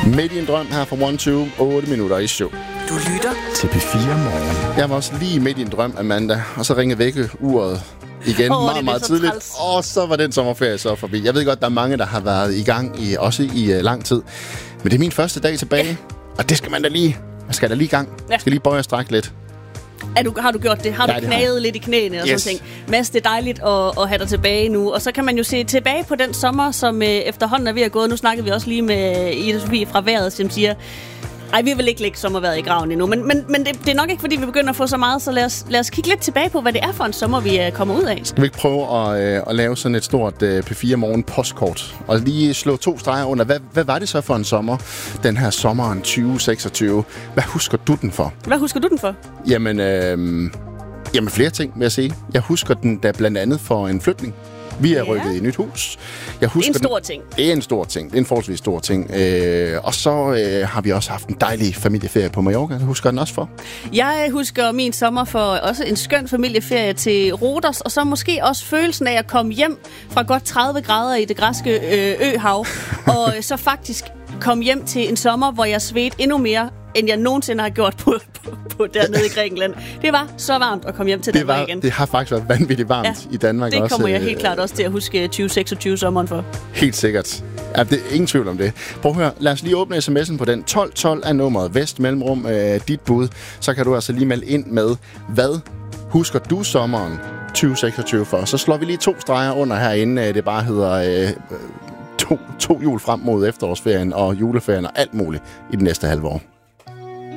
Midt i en drøm her fra 120, 8 minutter i show. Du lytter til P4 Morgen. Jeg var også lige midt i en drøm, Amanda, og så ringede vækkeuret igen meget tidligt. Træls. Og så var den sommerferie så forbi. Jeg ved godt, der er mange, der har været i gang også i lang tid. Men det er min første dag tilbage, og det skal man da lige. Man skal da lige i gang. Man skal lige bøje og strække lidt. Har du gjort det? Har du knaget lidt i knæene og sådan ting? Mads, det er dejligt at have dig tilbage nu. Og så kan man jo se tilbage på den sommer, som efterhånden er ved at gå. Nu snakkede vi også lige med Ida Sofie fra Vejret, som siger, ej, vi vil ikke lægge sommervejret i graven endnu. Men det er nok ikke, fordi vi begynder at få så meget. Så lad os kigge lidt tilbage på, hvad det er for en sommer, vi kommer ud af. Skal vi ikke prøve at lave sådan et stort P4 Morgen postkort? Og lige slå 2 streger under. Hvad var det så for en sommer? Den her sommeren 2026. Hvad husker du den for? Hvad husker du den for? Jamen flere ting, vil jeg sige. Jeg husker den da blandt andet for en flytning. Vi er rykket i et nyt hus. Jeg husker det er en stor ting. Det er en stor ting. Det er en forholdsvis stor ting. Og så har vi også haft en dejlig familieferie på Mallorca. Jeg husker den også for. Jeg husker min sommer for også en skøn familieferie til Rhodos, og så måske også følelsen af at komme hjem fra godt 30 grader i det græske øhav, og så faktisk komme hjem til en sommer, hvor jeg svedte endnu mere, end jeg nogensinde har gjort på dernede i Grækenland. Det var så varmt at komme hjem til Danmark igen. Det har faktisk været vanvittigt varmt i Danmark også. Det kommer jeg helt klart også til at huske 2026-sommeren for. Helt sikkert. Ja, det er ingen tvivl om det. Prøv at høre, lad os lige åbne sms'en på den. 1212 er nummeret Vest Mellemrum, dit bud. Så kan du altså lige melde ind med, hvad husker du sommeren 2026 for? Så slår vi lige 2 streger under herinde. Det bare hedder to jul frem mod efterårsferien og juleferien og alt muligt i det næste halve år.